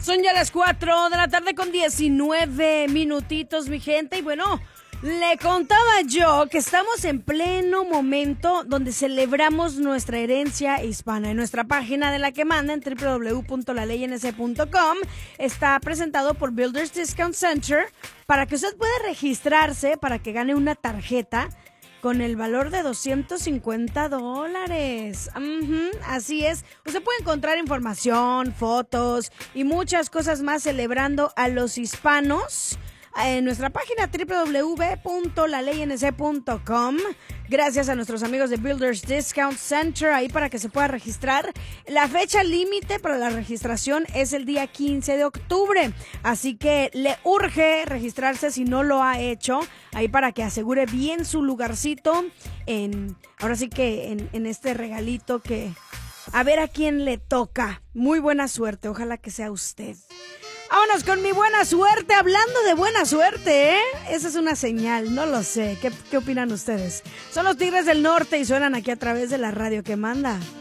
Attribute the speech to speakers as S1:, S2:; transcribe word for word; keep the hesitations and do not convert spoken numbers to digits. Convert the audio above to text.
S1: Son ya las cuatro de la tarde con diecinueve minutitos, mi gente. Y bueno, le contaba yo que estamos en pleno momento donde celebramos nuestra herencia hispana. En nuestra página de La Que Manda, en doble u doble u doble u punto la ley n c punto com, está presentado por Builders Discount Center para que usted pueda registrarse para que gane una tarjeta con el valor de doscientos cincuenta dólares. Uh-huh, así es. Usted puede encontrar información, fotos y muchas cosas más celebrando a los hispanos en nuestra página doble u doble u doble u punto la ley n c punto com. Gracias a nuestros amigos de Builders Discount Center ahí para que se pueda registrar. La fecha límite para la registración es el día quince de octubre. Así que le urge registrarse si no lo ha hecho. Ahí para que asegure bien su lugarcito en, ahora sí que en, en este regalito que a ver a quién le toca. Muy buena suerte. Ojalá que sea usted. Vámonos con mi buena suerte. Hablando de buena suerte, ¿eh? Esa es una señal, no lo sé. ¿Qué, qué opinan ustedes? Son los Tigres del Norte y suenan aquí a través de la radio que manda.